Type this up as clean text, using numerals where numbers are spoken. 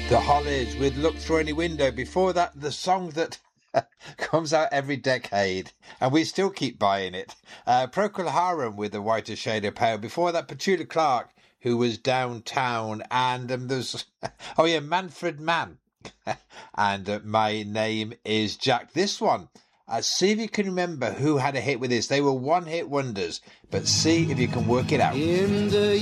The Hollies with Look Through Any Window. Before that, the song that comes out every decade, and we still keep buying it. Procol Harum with The Whiter Shade of Pale. Before that, Petula Clark, who was Downtown. And there's, Manfred Mann. And My Name is Jack. This one, see if you can remember who had a hit with this. They were one-hit wonders, but see if you can work it out. In the